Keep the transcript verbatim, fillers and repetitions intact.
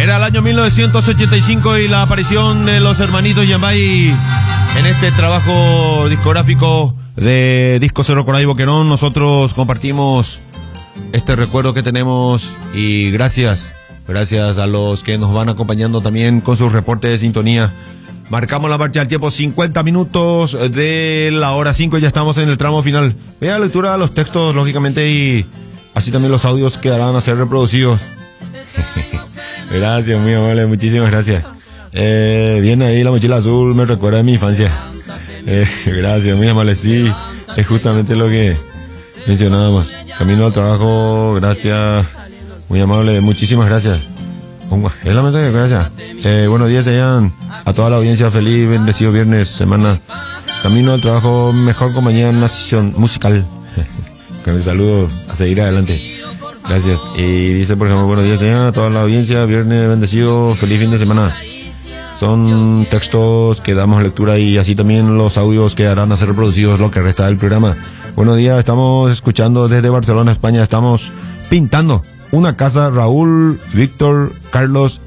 Era el año mil novecientos ochenta y cinco y la aparición de los hermanitos Yambay en este trabajo discográfico de Disco Cero Coray Boquerón. Nosotros compartimos este recuerdo que tenemos y gracias, gracias a los que nos van acompañando también con sus reportes de sintonía. Marcamos la marcha del tiempo, cincuenta minutos de la hora cinco, ya estamos en el tramo final. Vea la lectura de los textos, lógicamente, y así también los audios quedarán a ser reproducidos. Gracias, muy amable, muchísimas gracias. Eh, viene ahí la mochila azul, me recuerda de mi infancia. Eh, gracias, muy amable, sí, es justamente lo que mencionábamos. Camino al trabajo, gracias, muy amable, muchísimas gracias. Es la mensaje, gracias. Eh, buenos días, sean a toda la audiencia, feliz, bendecido viernes, semana. Camino al trabajo, mejor compañía en una sesión musical. Con el saludo, a seguir adelante. Gracias. Y dice, por ejemplo, buenos días, sean a toda la audiencia, viernes bendecido, feliz fin de semana. Son textos que damos lectura y así también los audios que harán a ser reproducidos lo que resta del programa. Buenos días, estamos escuchando desde Barcelona, España, estamos pintando una casa, Raúl, Víctor, Carlos